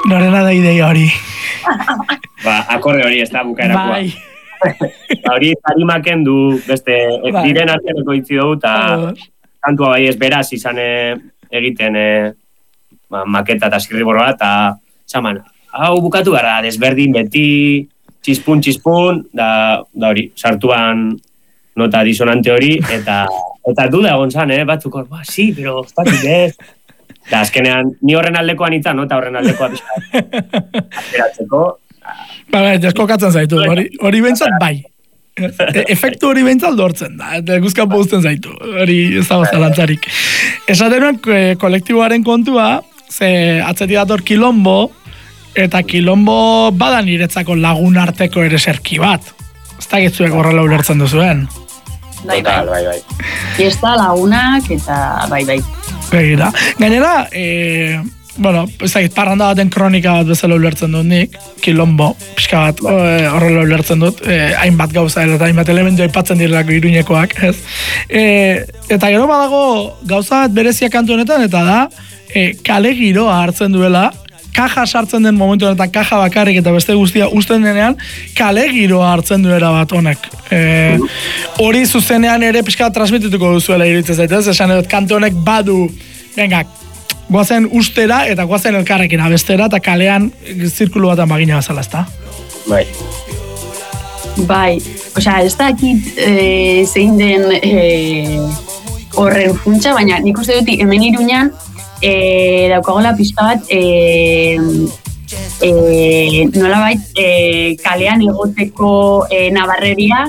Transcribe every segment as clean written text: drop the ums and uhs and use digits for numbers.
Norena da ideia hori. Akorde hori ez da bukaerakoa. Bai. Hori tarimaken du, beste, diren arteaneko itzi dugu, eta kantua bai ez beraz izan egiten maketa eta zirriborroa, eta zaman, hau bukatu gara, desberdin beti, txispun, da hori, sartuan nota disonante hori, eta duda egon zan, batzuk hor, sí, pero batzuk ez. Da, azkenean, ni horren aldekoan itza, nota horren aldekoa ateratzeko. Deskokatzen zaitu, hori behintzat bai. Efektu hori behintzat lortzen da, eta guzkan pozten zaitu, hori ez da bazalantzarik. Esaten kolektiboaren kontua, ze atzetik dator Kilombo, eta Kilombo bada niretzako lagun arteko ere serki bat. Ez da gitzuek horrela ulertzen duzuen. Bai. Fiesta lagunak eta bai. Begira. Gainera, ez da, parranda baten kronika bat bezala ulertzen dut nik, Kilombo, pixka bat horrela ulertzen dut, hainbat gauza eta hainbat elementu aipatzen direlako Iruñekoak, ez? Eta gero badago gauza bat berezia kantu honetan, eta da, kale giroa hartzen duela, kaja sartzen den momentu honetan kaja bakarrik eta beste guztia uzten denean, kale giroa hartzen duela bat honek. Hori zuzenean ere pixka transmitituko duzuela iritzen zaitez, esan edot kantu honek badu, venga, guazen ustera eta guazen elkarrekin abestera eta kalean zirkulu bat amagina bazala, ezta? Bai, osea, ez dakit zein den horren funtsa, baina nik uste dut hemen Iruñan daukagola pizka bat nolabait kalean egoteko nabarreria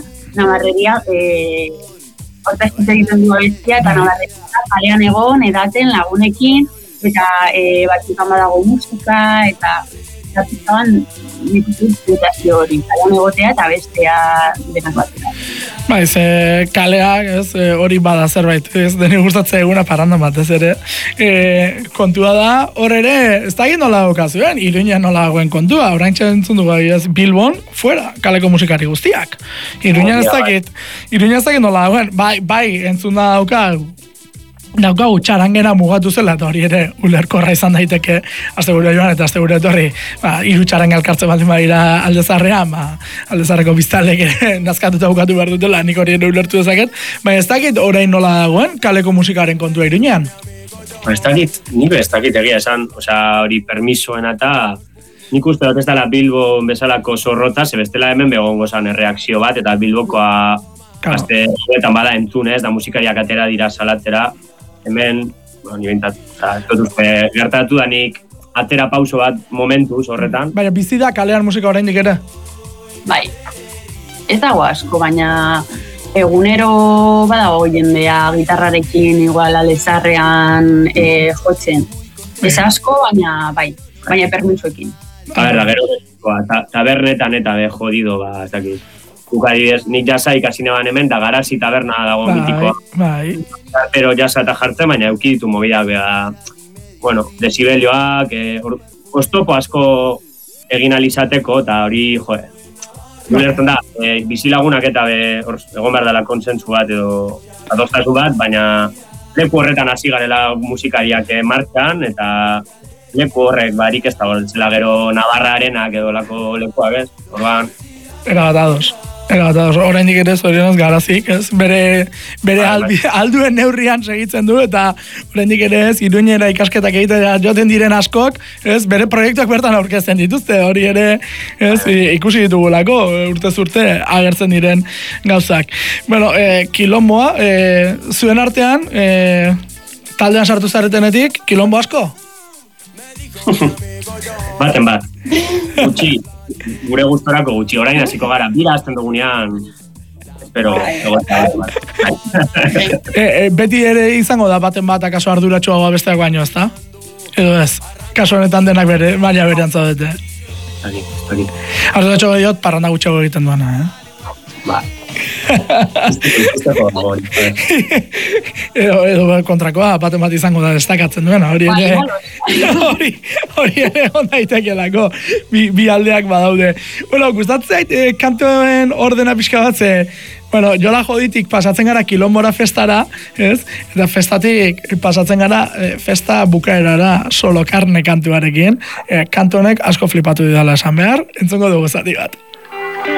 hortaz egiten du abestia eta nabarreria kalean egon edaten lagunekin eta batzutan badago musika eta pizkaban nik uste dut putazio hori kalean egotea eta bestea denak batera. Baiz, kaleak, hori bada zerbait, ez deni gustatzen eguna parranda batez ere. Kontua da, hor ere, ez da egin nola daukazuen, Iruña nola dagoen kontua, orain txentzun dugu, Bilbon, fuera, kaleko musikari guztiak. Iruña ez dakit nola dagoen, bai, entzun da daukagu txarangera mugatu zela, eta hori ere ulerkorra izan daiteke astegure joan eta astegure etorri, hiru txaranga elkartzen baldin badira Aldezarrean, Aldezarreko biztalek ere nazkatuta bukatu behar dutela, nik hori ere ulertu dezaket, baina ez dakit orain nola dagoen kaleko musikaren kontua Iruñean? Ez dakit egia esan, hori permisoen eta nik uste dut ez dela Bilbo bezalako zorrota, ze bestela hemen begongo zan erreakzio bat, eta Bilbokoa azte zuetan bada entzunez, da musikariak atera dira salatzera, hemen, ni bintat, gertatu da nik atera pauso bat momentuz horretan. Baina bizi da kalean musika oraindik ere? Bai, ez dago asko, baina egunero badago jendea gitarrarekin igual Aldezarrean jotzen. Ez asko, baina permisoekin. Tabernetan eta jodido, ez dakit. Adibidez, nik jasa ikasi neban hemen, da Garazi taberna dago mitikoa. Bai. Pero jasa eta jartzen, baina eukiditu mobila, desibelioak, oztopo asko egin alizateko, eta hori, ulertzen da, bizilagunak eta egon behar dela kontsentsu bat edo adostasun bat, baina leku horretan hasi garela musikariak martxan, eta leku horrek barik ez da zela gero Navarrarenak edo lako lekuak ez, orban. Oraindik ere zorionez Garazik, ez? Bere alduen neurrian segitzen du, eta oraindik ere ez, Iruñera ikasketak egiten joten diren askok, ez? Bere proiektuak bertan aurkezten dituzte, hori ere, ez? Ikusi ditugulako, urtez urte agertzen diren gauzak. Bueno, Kilomboa, zuen artean, taldean sartu zaretenetik, Kilombo asko? Baten bat. Gutxi. Gure gustorako gutxi, orain hasiko gara, bira azten dugunean, espero, beti ere izango da baten bat akaso arduratxoagoa besteak baino, ezta? Edo ez, kaso honetan denak baina berean zaudete. Arduratxoa diot, parranda gutxago egiten duana, Ba. Edo kontrakoa, baten bat izango da destakatzen duena, hori ere ondaitek bi aldeak badaude. Bueno, gustatzen zait, kantoen ordena pixka bat, Bueno, jola joditik pasatzen gara kilombora festara, ez? Eta festatik pasatzen gara festa bukaerara solo karne kantuarekin. Kantu honek asko flipatu didala esan behar, entzongo dugu zati bat.